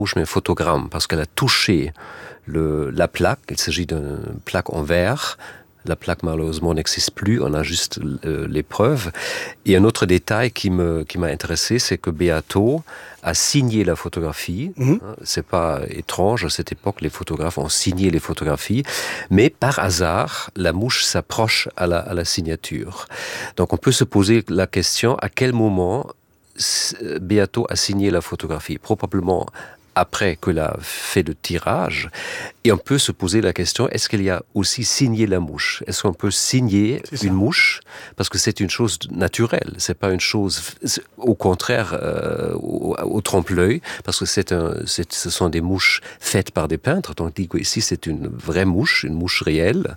mouche, mais un photogramme, parce qu'elle a touché la plaque. Il s'agit d'une plaque en verre. La plaque, malheureusement, n'existe plus. On a juste les preuves. Et un autre détail qui m'a intéressé, c'est que Beato a signé la photographie. C'est pas étrange. À cette époque, les photographes ont signé les photographies. Mais par hasard, la mouche s'approche à la signature. Donc, on peut se poser la question, à quel moment Beato a signé la photographie? Probablement après qu'il a fait le tirage. Et on peut se poser la question, est-ce qu'il y a aussi signé la mouche? Est-ce qu'on peut signer une mouche? Parce que c'est une chose naturelle. C'est pas une chose, au contraire, au trompe-l'œil, parce que ce sont des mouches faites par des peintres. Donc, ici, c'est une vraie mouche, une mouche réelle.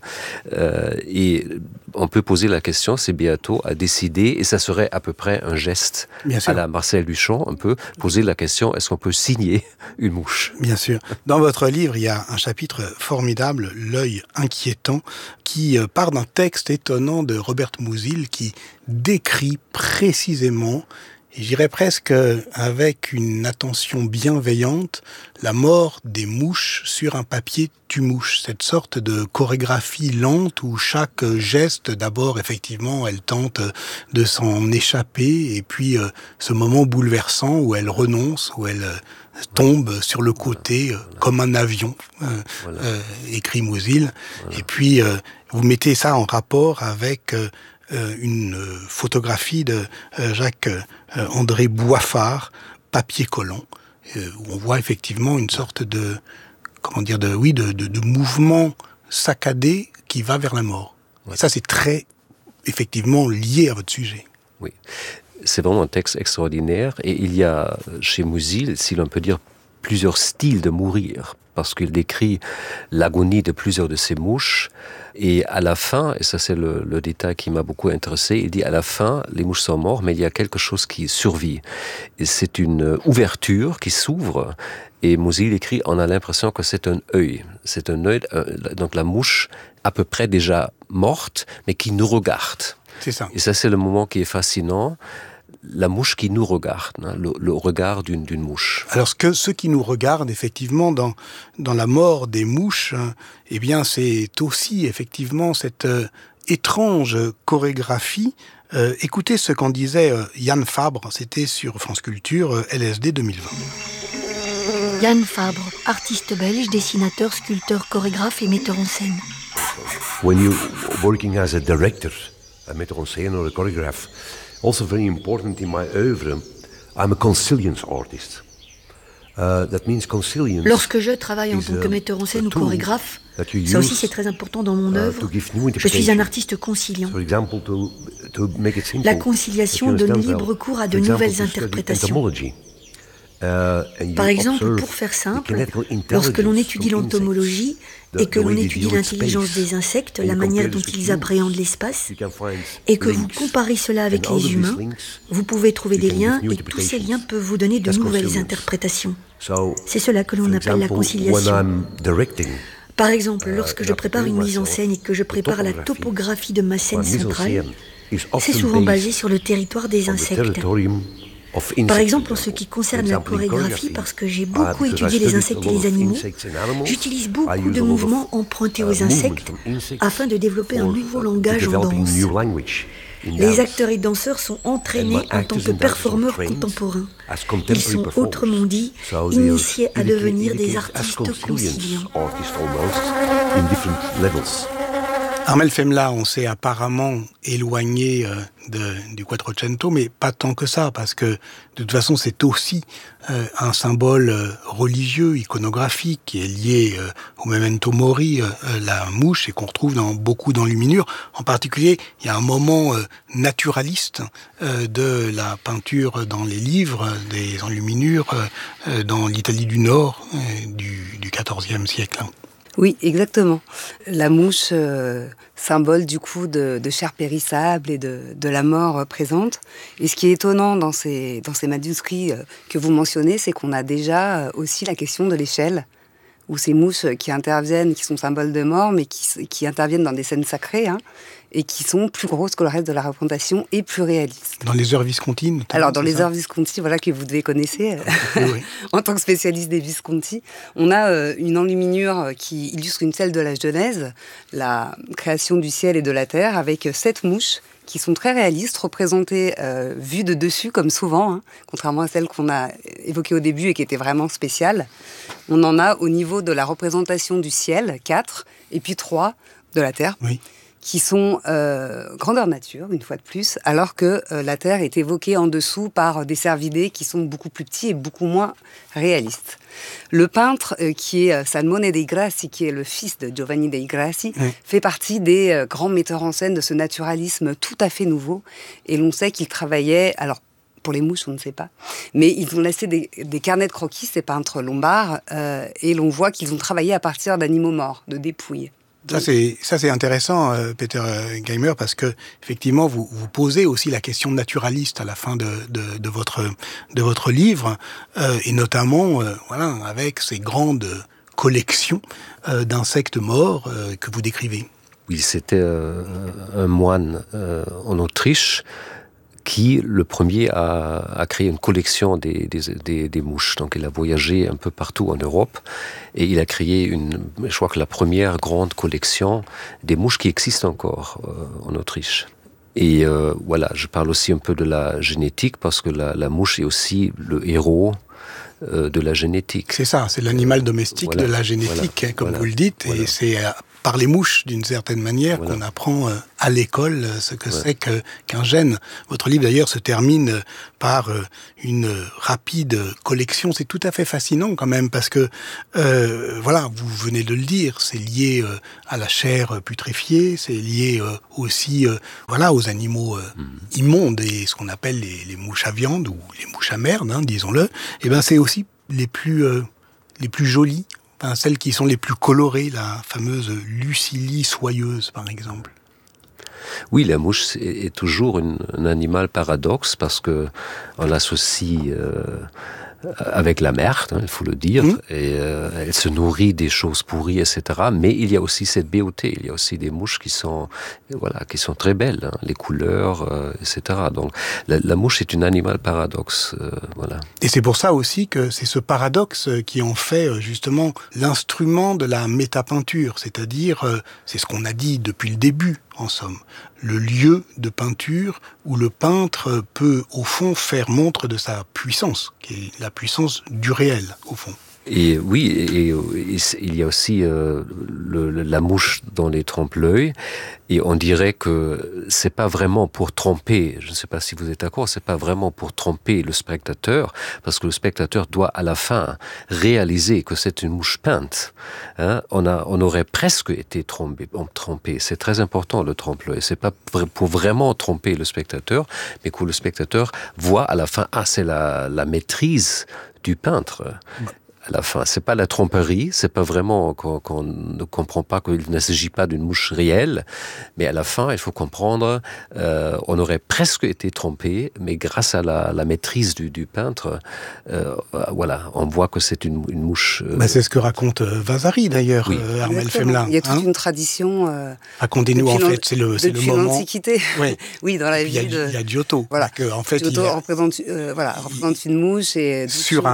Et on peut poser la question, si Beato a décidé, et ça serait à peu près un geste à la Marcel Duchamp, on peut poser la question, est-ce qu'on peut signer une mouche? Bien sûr. Dans votre livre, il y a un chapitre formidable, L'œil inquiétant, qui part d'un texte étonnant de Robert Musil qui décrit précisément, et je dirais presque avec une attention bienveillante, la mort des mouches sur un papier tue-mouche. Cette sorte de chorégraphie lente où chaque geste, d'abord, effectivement, elle tente de s'en échapper, et puis ce moment bouleversant où elle renonce, où elle tombe sur le côté comme un avion, écrit Musil. Et puis, vous mettez ça en rapport avec une photographie de Jacques-André Boiffard, papier collant, où on voit effectivement une sorte de mouvement saccadé qui va vers la mort. Et ça, c'est très, effectivement, lié à votre sujet. Oui. C'est vraiment un texte extraordinaire. Et il y a, chez Musil, si l'on peut dire, plusieurs styles de mourir. Parce qu'il décrit l'agonie de plusieurs de ces mouches. Et à la fin, et ça c'est le détail qui m'a beaucoup intéressé, il dit à la fin, les mouches sont mortes, mais il y a quelque chose qui survit. Et c'est une ouverture qui s'ouvre. Et Musil écrit, on a l'impression que c'est un œil. C'est un œil, donc la mouche à peu près déjà morte, mais qui nous regarde. C'est ça. Et ça c'est le moment qui est fascinant. La mouche qui nous regarde, le regard d'une mouche. Alors ce qui nous regarde effectivement dans la mort des mouches, eh bien c'est aussi effectivement cette étrange chorégraphie. Écoutez ce qu'en disait Yann Fabre, c'était sur France Culture, LSD 2020. Yann Fabre, artiste belge, dessinateur, sculpteur, chorégraphe et metteur en scène. When you're working as a director, a metteur en scène or a choreographer, also very important in my oeuvre, I'm a consilience artist. That means consilience. Lorsque je travaille en tant que metteur en scène ou chorégraphe, ça aussi c'est très important dans mon œuvre, je suis un artiste conciliant. La conciliation donne libre cours à de nouvelles interprétations. Par exemple, pour faire simple, lorsque l'on étudie l'entomologie et que l'on étudie l'intelligence des insectes, la manière dont ils appréhendent l'espace, et que vous comparez cela avec les humains, vous pouvez trouver des liens et tous ces liens peuvent vous donner de nouvelles interprétations. C'est cela que l'on appelle la conciliation. Par exemple, lorsque je prépare une mise en scène et que je prépare la topographie de ma scène centrale, c'est souvent basé sur le territoire des insectes. Par exemple, en ce qui concerne la chorégraphie, parce que j'ai beaucoup étudié les insectes et les animaux, j'utilise beaucoup de mouvements empruntés aux insectes afin de développer un nouveau langage en danse. Les acteurs et danseurs sont entraînés en tant que performeurs contemporains. Ils sont, autrement dit, initiés à devenir des artistes conciliants. Armel Femla, on s'est apparemment éloigné du Quattrocento, mais pas tant que ça, parce que de toute façon c'est aussi un symbole religieux, iconographique, qui est lié au memento mori, la mouche, et qu'on retrouve beaucoup d'enluminures. En particulier, il y a un moment naturaliste de la peinture dans les livres, des enluminures dans l'Italie du Nord du XIVe siècle. Oui, exactement. La mouche, symbole du coup de chair périssable et de la mort présente. Et ce qui est étonnant dans ces manuscrits que vous mentionnez, c'est qu'on a déjà aussi la question de l'échelle, où ces mouches qui interviennent, qui sont symboles de mort, mais qui interviennent dans des scènes sacrées, et qui sont plus grosses que le reste de la représentation et plus réalistes. Dans les heures Visconti, alors dans les heures Visconti, voilà, que vous devez connaître oui. En tant que spécialiste des Visconti, on a une enluminure qui illustre une scène de la Genèse, la création du ciel et de la terre, avec 7 mouches qui sont très réalistes, représentées vues de dessus, comme souvent, contrairement à celles qu'on a évoquées au début et qui étaient vraiment spéciales. On en a au niveau de la représentation du ciel, 4, et puis 3 de la terre, oui, qui sont grandeur nature, une fois de plus, alors que la terre est évoquée en dessous par des cervidés qui sont beaucoup plus petits et beaucoup moins réalistes. Le peintre, qui est Salmone dei Grassi, qui est le fils de Giovanni dei Grassi, fait partie des grands metteurs en scène de ce naturalisme tout à fait nouveau. Et l'on sait qu'il travaillait... Alors, pour les mouches, on ne sait pas. Mais ils ont laissé des carnets de croquis, ces peintres lombards, et l'on voit qu'ils ont travaillé à partir d'animaux morts, de dépouilles. Ça c'est intéressant, Peter Geimer, parce que effectivement vous posez aussi la question naturaliste à la fin de votre livre, et notamment voilà, avec ces grandes collections d'insectes morts que vous décrivez. Oui, c'était un moine en Autriche qui, le premier, a créé une collection des mouches. Donc, il a voyagé un peu partout en Europe et il a créé je crois que la première grande collection des mouches qui existent encore en Autriche. Et voilà, je parle aussi un peu de la génétique parce que la mouche est aussi le héros de la génétique. C'est ça, c'est l'animal domestique de la génétique, comme vous le dites, et c'est par les mouches, d'une certaine manière, qu'on apprend à l'école ce que c'est qu'un gène. Votre livre, d'ailleurs, se termine par une rapide collection. C'est tout à fait fascinant, quand même, parce que, voilà, vous venez de le dire, c'est lié à la chair putréfiée, c'est lié aussi, voilà, aux animaux immondes, et ce qu'on appelle les mouches à viande, ou les mouches à merde, disons-le. Et ben, c'est aussi les plus jolies, enfin, celles qui sont les plus colorées, la fameuse Lucilie soyeuse, par exemple. Oui, la mouche est toujours un animal paradoxe parce que on l'associe avec la merde, il faut le dire, et elle se nourrit des choses pourries, etc. Mais il y a aussi cette beauté, il y a aussi des mouches qui sont très belles, les couleurs, etc. Donc la mouche est un animal paradoxe, voilà. Et c'est pour ça aussi que c'est ce paradoxe qui en fait justement l'instrument de la métapeinture, c'est-à-dire, c'est ce qu'on a dit depuis le début, en somme, le lieu de peinture où le peintre peut, au fond, faire montre de sa puissance, qui est la puissance du réel, au fond. Et oui, et il y a aussi la mouche dans les trompe-l'œil, et on dirait que c'est pas vraiment pour tromper, je ne sais pas si vous êtes d'accord, c'est pas vraiment pour tromper le spectateur, parce que le spectateur doit à la fin réaliser que c'est une mouche peinte. On aurait presque été trompé. C'est très important, le trompe-l'œil. C'est pas pour vraiment tromper le spectateur, mais que le spectateur voit à la fin, c'est la maîtrise du peintre. À la fin, c'est pas la tromperie, c'est pas vraiment qu'on ne comprend pas qu'il ne s'agit pas d'une mouche réelle, mais à la fin, il faut comprendre, on aurait presque été trompé, mais grâce à la maîtrise du peintre, voilà, on voit que c'est une mouche. C'est ce que raconte Vasari d'ailleurs, oui. Armel Femelin. Il y a toute une tradition. Racontez-nous en fait, c'est le moment. Depuis l'Antiquité. Oui. Oui, dans la ville. Il y a Giotto. Voilà. En fait, Giotto représente une mouche et sur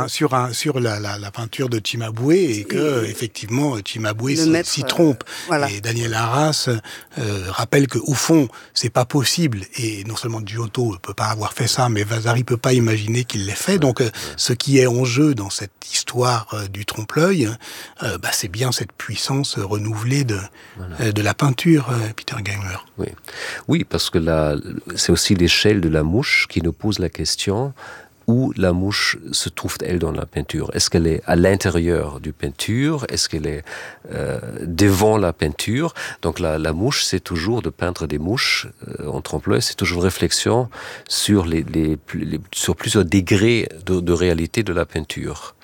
la peinture de Cimabue et que effectivement Cimabue s'y trompe. Voilà. Et Daniel Arras rappelle que au fond c'est pas possible, et non seulement Giotto peut pas avoir fait ça, mais Vasari peut pas imaginer qu'il l'ait fait. Donc ce qui est en jeu dans cette histoire du trompe-l'œil, c'est bien cette puissance renouvelée de la peinture, Peter Geimer. Oui, parce que c'est aussi l'échelle de la mouche qui nous pose la question. Où la mouche se trouve-t-elle dans la peinture? Est-ce qu'elle est à l'intérieur du peinture? Est-ce qu'elle est devant la peinture? Donc la mouche, c'est toujours de peindre des mouches en trompe-l'œil, c'est toujours une réflexion sur sur plusieurs degrés de réalité de la peinture.